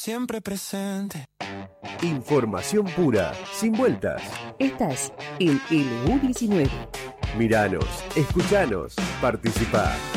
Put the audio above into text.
siempre presente. Información pura, sin vueltas. Estás en LU19. Miranos, escuchanos, participá.